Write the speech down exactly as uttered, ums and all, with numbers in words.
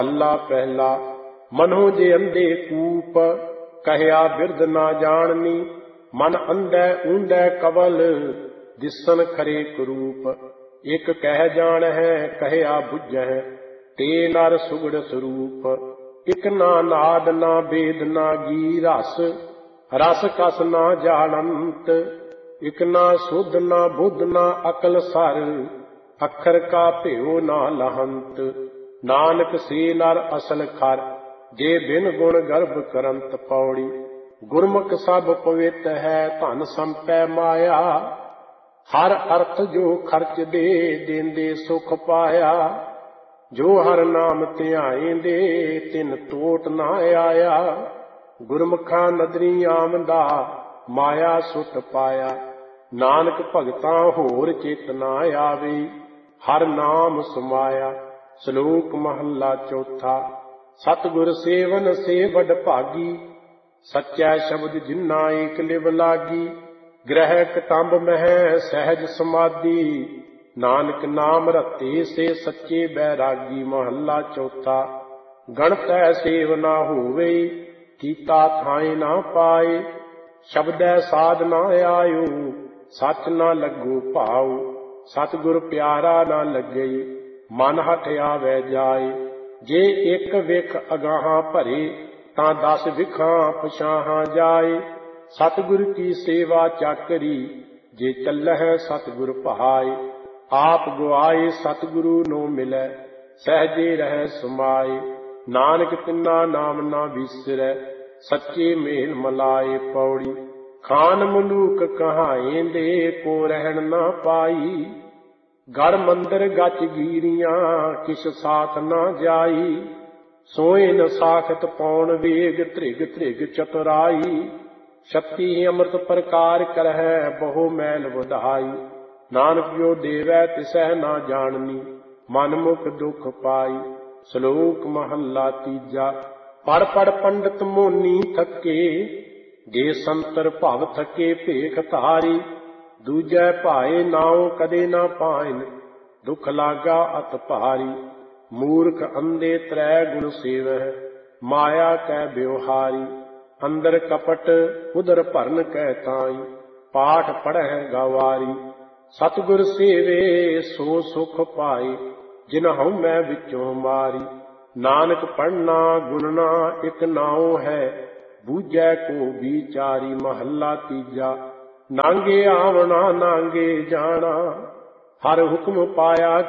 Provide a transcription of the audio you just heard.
ਅੱਲਾ ਪਹਿਲਾ ਮਨੋ ਜੇ ਅੰਧੇ ਕੂਪ, ਕਹਿਆ ਬਿਰਧ ਨਾ ਜਾਣਨੀ। ਮਨ ਅੰਧੈ ਊਂਧੈ ਕਵਲ, ਦਿਸਨ ਖਰੇ ਕਰੂਪ। ਇਕ ਕਹਿ ਜਾਣ ਹੈ, ਕਹਿਆ ਬੁੱਝੈ, ਤੇ ਨਰ ਸੁਗੜ ਸਰੂਪ। ਇਕ ਨਾ ਨਾਦ ਨਾ ਬੇਦ ਨਾ ਗੀ ਰਸ, ਰਸ ਕਸ ਨਾ ਜਾਣੰਤ। ਇਕ ਨਾ ਸੁਧ ਨਾ ਬੁੱਧ ਨਾ ਅਕਲ ਸਰ, ਅੱਖਰ ਕਾ ਭਿਓ ਨਾ ਲਹੰਤ। ਨਾਨਕ ਸੇ ਨਰ ਅਸਲ ਖਰ, ਜੇ ਬਿਨ ਗੁਣ ਗਰਭ ਕਰੰਤ। ਪੌੜੀ ਗੁਰਮੁਖ ਸਭ ਪਵਿੱਤ ਹੈ, ਧਨ ਸੰਪੈ ਮਾਇਆ। ਹਰ ਅਰਥ ਜੋ ਖਰਚ ਦੇ, ਦੇਂਦੇ ਸੁਖ ਪਾਇਆ। ਜੋ ਹਰ ਨਾਮ ਧਿਆਏਂਦੇ, ਤਿਨ ਟੋਟ ਨਾ ਆਇਆ। ਗੁਰਮੁਖਾਂ ਨਦਰੀ ਆਮਦਾ, ਮਾਇਆ ਸੁਟ ਪਾਇਆ। ਨਾਨਕ ਭਗਤਾਂ ਹੋਰ ਚਿਤ ਨਾ ਆਵੇ, ਹਰ ਨਾਮ ਸਮਾਇਆ। ਸ਼ਲੋਕ ਮਹੱਲਾ ਚੌਥਾ। ਸਤਿਗੁਰ ਸੇਵਨ ਸੇ ਵਡ ਭਾਗੀ, ਸੱਚਾ ਸ਼ਬਦ ਜਿਨਾ ਏਕ ਲਿਵ ਲਾਗੀ। ਗ੍ਰਹਿ ਕਟੰਬ ਮਹਿ ਸਹਿਜ ਸਮਾਧੀ, ਨਾਨਕ ਨਾਮ ਰਤੇ ਸੇ ਸੱਚੇ ਬੈਰਾਗੀ। ਮਹੱਲਾ ਚੌਥਾ। ਗਣਤੈ ਸੇਵ ਨਾ ਹੋਵੇ, ਕੀਤਾ ਥਾਏ ਨਾ ਪਾਏ। ਸ਼ਬਦੈ ਸਾਧ ਨਾ ਆਇਓ, ਸੱਚ ਨਾ ਲੱਗੋ ਭਾਉ। ਸਤਿਗੁਰ ਪਿਆਰਾ ਨਾ ਲੱਗਈ, ਮਨ ਹਠ ਆਵੈ ਜਾਏ। ਜੇ ਇੱਕ ਵਿਖ ਅਗਾਹਾਂ ਭਰੇ, ਤਾਂ ਦਸ ਵਿਖਾਂ ਪਛਾਹਾਂ ਜਾਏ। ਸਤਿਗੁਰ ਕੀ ਸੇਵਾ ਚਾਕਰੀ, ਜੇ ਚੱਲਹਿ ਸਤਿਗੁਰ ਭਾਏ। ਆਪ ਗੁਆਏ ਸਤਿਗੁਰੂ ਨੂੰ ਮਿਲੈ, ਸਹਿਜੇ ਰਹਿ ਸਮਾਏ। ਨਾਨਕ ਤਿੰਨਾ ਨਾਮ ਨਾ ਵਿਸਰੈ, ਸੱਚੇ ਮੇਲ ਮਲਾਏ। ਪੌੜੀ ਖਾਨ ਮਲੂਕ ਕਹਾਏਂਦੇ, ਕੋ ਰਹਿਣ ਨਾ ਪਾਈ। ਗੜ ਮੰਦਰ ਗਚ ਗੀਰੀਆਂ, ਕਿਛ ਸਾਥ ਨਾ ਜਾਈ। ਸੋਏ ਨ ਸਾਖਤ ਪੌਣ ਵੇਗ, ਧ੍ਰਿਗ ਧ੍ਰਿਗ ਚਤੁਰਾਈ। ਛੱਤੀ ਅੰਮ੍ਰਿਤ ਪ੍ਰਕਾਰ ਕਰਹਿ, ਬਹੁ ਮੈਲ ਵਧਾਈ। ਨਾਨਕ ਜੋ ਦੇਵੈ ਤਿਸਹਿ ਨਾ ਜਾਣਨੀ, ਮਨ ਮੁਖ ਦੁਖ ਪਾਈ। ਸ਼ਲੋਕ ਮਹੱਲਾ ਤੀਜਾ। ਪੜ ਪੜ ਪੰਡਤ ਮੋਨੀ ਥੱਕੇ, ਜੇ ਸੰਤਰ ਭਵ ਥਕੇ ਭੇਖ ਧਾਰੀ। ਦੂਜੈ ਭਾਏ ਨਾਉ ਕਦੇ ਨਾ ਪਾਇਨ, ਦੁਖ ਲਾਗਾ ਅਤ ਭਾਰੀ। ਮੂਰਖ ਅੰਧੇ ਤ੍ਰੈ ਗੁਣ ਸੇਵਹਿ, ਮਾਇਆ ਕੈ ਬਿਵਹਾਰੀ। ਅੰਦਰ ਕਪਟ ਉਦਰ ਭਰਨ ਕੈ ਤਾਈ, ਪਾਠ ਪੜ੍ਹੈ ਗਵਾਰੀ। ਸਤਿਗੁਰ ਸੇਵੇ ਸੋ ਸੁਖ ਪਾਏ, ਜਿਨ ਹਉਮੈ ਵਿੱਚੋਂ ਮਾਰੀ। ਨਾਨਕ ਪੜ੍ਹਨਾ ਗੁਣਨਾ ਇਕ ਨਾਉ ਹੈ, ਬੂਝੈ ਕੋ ਵਿਚਾਰੀ। ਮਹੱਲਾ ਤੀਜਾ। ਨਾਂਗੇ ਆਵਣਾ ਨਾਂਗੇ ਜਾਣਾ, ਹਰ ਹੁਕਮ ਪਾਇਆ